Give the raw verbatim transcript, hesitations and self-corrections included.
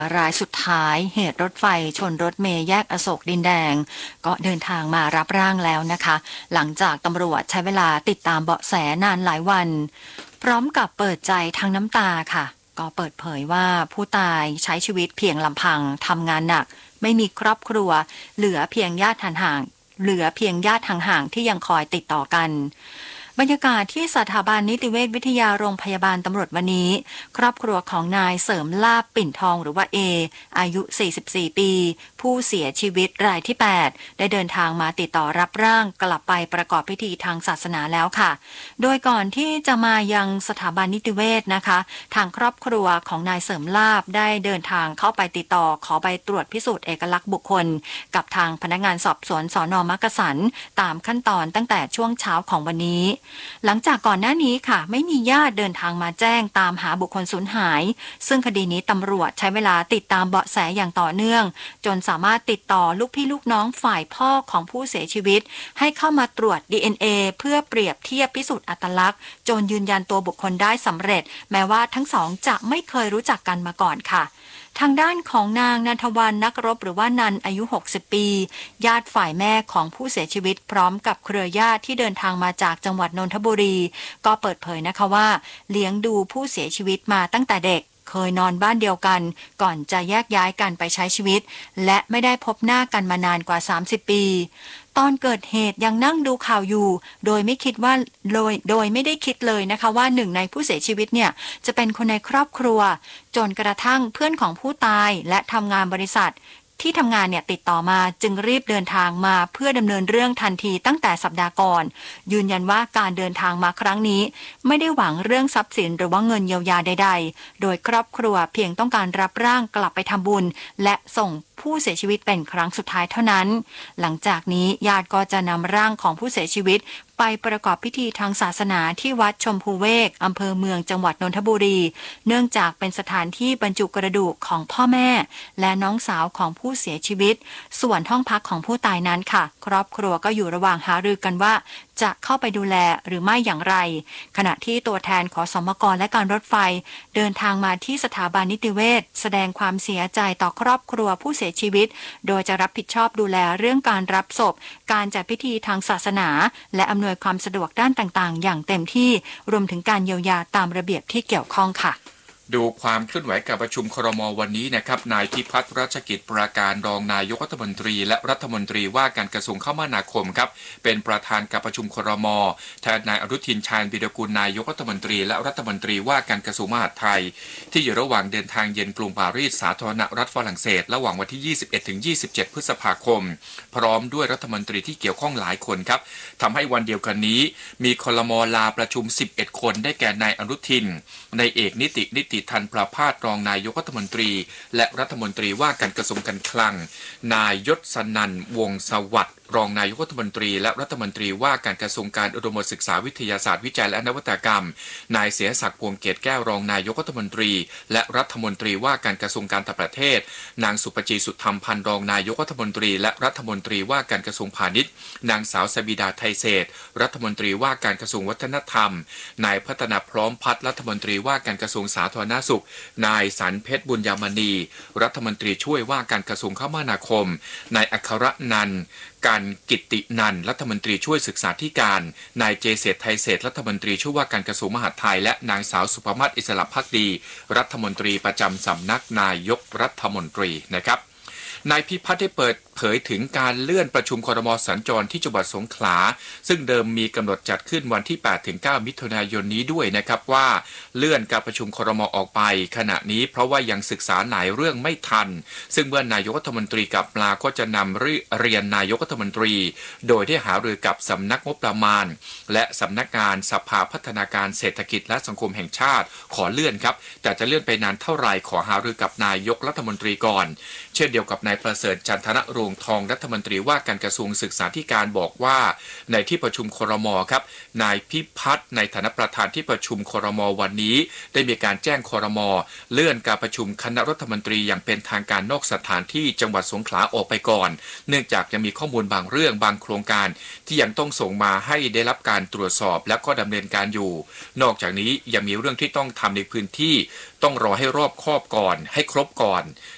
รายสุดท้ายเหตุรถไฟชนรถเมล์แยกอโศกดินแดงก็เดินทางมารับร่างแล้วนะคะหลังจากตำรวจใช้เวลาติดตามเบาะแสนานหลายวันพร้อมกับเปิดใจทั้งน้ำตาค่ะก็เปิดเผยว่าผู้ตายใช้ชีวิตเพียงลำพังทำงานหนักไม่มีครอบครัวเหลือเพียงญาติห่างๆเหลือเพียงญาติห่างๆที่ยังคอยติดต่อกันบรรยากาศที่สถาบันนิติเวชวิทยาโรงพยาบาลตำรวจวันนี้ครอบครัวของนายเสริมลาภปิ่นทองหรือว่าเออายุสี่สิบสี่ปีผู้เสียชีวิตรายที่แปดได้เดินทางมาติดต่อรับร่างกลับไปประกอบพิธีทางศาสนาแล้วค่ะโดยก่อนที่จะมายังสถาบันนิติเวชนะคะทางครอบครัวของนายเสริมลาภได้เดินทางเข้าไปติดต่อขอใบตรวจพิสูจน์เอกลักษณ์บุคคลกับทางพนักงานสอบสวนสน.มักกะสันตามขั้นตอนตั้งแต่ช่วงเช้าของวันนี้หลังจากก่อนหน้านี้ค่ะไม่มีญาติเดินทางมาแจ้งตามหาบุคคลสูญหายซึ่งคดีนี้ตำรวจใช้เวลาติดตามเบาะแสอย่างต่อเนื่องจนสามารถติดต่อลูกพี่ลูกน้องฝ่ายพ่อของผู้เสียชีวิตให้เข้ามาตรวจ ดี เอ็น เอ เพื่อเปรียบเทียบพิสูจน์อัตลักษณ์จนยืนยันตัวบุคคลได้สำเร็จแม้ว่าทั้งสองจะไม่เคยรู้จักกันมาก่อนค่ะทางด้านของนางนันทวรรณนักรบหรือว่านันอายุหกสิบปีญาติฝ่ายแม่ของผู้เสียชีวิตพร้อมกับเครือญาติที่เดินทางมาจากจังหวัดนนทบุรีก็เปิดเผยนะคะว่าเลี้ยงดูผู้เสียชีวิตมาตั้งแต่เด็กเคยนอนบ้านเดียวกันก่อนจะแยกย้ายกันไปใช้ชีวิตและไม่ได้พบหน้ากันมานานกว่าสามสิบปีตอนเกิดเหตุยังนั่งดูข่าวอยู่โดยไม่คิดว่าโดยโดยไม่ได้คิดเลยนะคะว่าหนึ่งในผู้เสียชีวิตเนี่ยจะเป็นคนในครอบครัวจนกระทั่งเพื่อนของผู้ตายและทำงานบริษัทที่ทำงานเนี่ยติดต่อมาจึงรีบเดินทางมาเพื่อดำเนินเรื่องทันทีตั้งแต่สัปดาห์ก่อนยืนยันว่าการเดินทางมาครั้งนี้ไม่ได้หวังเรื่องทรัพย์สินหรือว่าเงินเยียวยาใดๆโดยครอบครัวเพียงต้องการรับร่างกลับไปทำบุญและส่งผู้เสียชีวิตเป็นครั้งสุดท้ายเท่านั้นหลังจากนี้ญาติก็จะนำร่างของผู้เสียชีวิตไปประกอบพิธีทางศาสนาที่วัดชมพูเวกอำเภอเมืองจังหวัดนนทบุรีเนื่องจากเป็นสถานที่บรรจุกระดูกของพ่อแม่และน้องสาวของผู้เสียชีวิตส่วนห้องพักของผู้ตายนั้นค่ะครอบครัวก็อยู่ระหว่างหารือกันว่าจะเข้าไปดูแลหรือไม่อย่างไรขณะที่ตัวแทนขอสมกและการรถไฟเดินทางมาที่สถาบันนิติเวชแสดงความเสียใจต่อครอบครัวผู้เสียชีวิตโดยจะรับผิดชอบดูแลเรื่องการรับศพการจัดพิธีทางศาสนาและอำนวยความสะดวกด้านต่างๆอย่างเต็มที่รวมถึงการเยียวยาตามระเบียบที่เกี่ยวข้องค่ะดูความเคลื่อนไหวการประชุมครม.วันนี้นะครับนายพิพัฒน์รัชกิจปราการรองนายกรัฐมนตรีและรัฐมนตรีว่าการกระทรวงคมนาคมครับเป็นประธานการประชุมครม.แทนนายอนุทินชาญวิรากูลนายกรัฐมนตรีและรัฐมนตรีว่าการกระทรวงมหาดไทยที่อยู่ระหว่างเดินทางเยือนกรุงปารีสสาธารณรัฐฝรั่งเศสระหว่างวันที่ ยี่สิบเอ็ดถึงยี่สิบเจ็ด พฤษภาคมพร้อมด้วยรัฐมนตรีที่เกี่ยวข้องหลายคนครับทำให้วันเดียวกันนี้มีครม.ลาประชุมสิบเอ็ดคนได้แก่นายอนุทินนายเอกนิตินิติทันประภาสรองนายกรัฐมนตรีและรัฐมนตรีว่าการกระทรวงการคลังนายยศนันท์วงศ์สวัสดิ์รองนายกรัฐมนตรีและรัฐมนตรีว่าการกระทรวงการอุดมศึกษาวิทยาศาสตร์วิจัยและนวัตกรรมนายเสียศักดิ์พวงเกตแก้วรองนายกรัฐมนตรีและรัฐมนตรีว่าการกระทรวงการต่างประเทศนางสุปจีสุธรรมพันธ์รองนายกรัฐมนตรีและรัฐมนตรีว่าการกระทรวงพาณิชย์นางสาวสบิดาไทยเศรษฐ์รัฐมนตรีว่าการกระทรวงวัฒนธรรมนายพัฒนาพร้อมพัฒน์รัฐมนตรีว่าการกระทรวงสาธารณสุขนายสันเพชรบุญยามณีรัฐมนตรีช่วยว่าการกระทรวงคมนาคมนายอัครนันท์การกิตตินันท์รัฐมนตรีช่วยศึกษาธิการนายเจเศรษฐ์ไทยเศรษฐ์รัฐมนตรีช่วยว่าการกระทรวงมหาดไทยและนางสาวสุภมาศอิสระภักดีรัฐมนตรีประจำสำนักนายกรัฐมนตรีนะครับนายพิพัฒน์ได้เปิดเผยถึงการเลื่อนประชุมครม.สัญจรที่จังหวัดสงขลาซึ่งเดิมมีกำหนดจัดขึ้นวันที่ แปดถึงเก้า มิถุนายนนี้ด้วยนะครับว่าเลื่อนการประชุมครม.ออกไปขณะนี้เพราะว่ายังศึกษาหลายเรื่องไม่ทันซึ่งเมื่อนายกรัฐมนตรีกลับมาก็จะนำเรียนนายกรัฐมนตรีโดยได้หารือกับสำนักงบประมาณและสำนักงานสภาพัฒนาการเศรษฐกิจและสังคมแห่งชาติขอเลื่อนครับแต่จะเลื่อนไปนานเท่าไหร่ขอหารือกับนายกรัฐมนตรีก่อนเช่นเดียวกับนายประเสริฐจันทนะรวงทองรัฐมนตรีว่าการกระทรวงศึกษาธิการบอกว่าในที่ประชุมครม.ครับนายพิพัฒน์ในฐานะประธานที่ประชุมครม.วันนี้ได้มีการแจ้งครม.เลื่อนการประชุมคณะรัฐมนตรีอย่างเป็นทางการนอกสถานที่จังหวัดสงขลาออกไปก่อนเนื่องจากยังมีข้อมูลบางเรื่องบางโครงการที่ยังต้องส่งมาให้ได้รับการตรวจสอบและก็ดำเนินการอยู่นอกจากนี้ยังมีเรื่องที่ต้องทำในพื้นที่ต้องรอให้รอบคอบก่อนให้ครบก่อน